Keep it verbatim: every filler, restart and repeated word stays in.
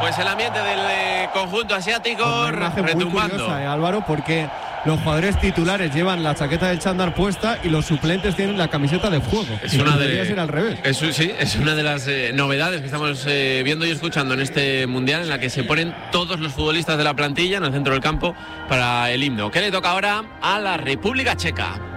pues el ambiente del eh, conjunto asiático Una imagen retumbando. muy curiosa, eh, Álvaro, porque los jugadores titulares llevan la chaqueta del chándal puesta y los suplentes tienen la camiseta de juego. Es y una debería de, ser al revés. Es, sí, es una de las eh, novedades que estamos eh, viendo y escuchando en este mundial, en la que se ponen todos los futbolistas de la plantilla en el centro del campo para el himno. ¿Qué le toca ahora a la República Checa?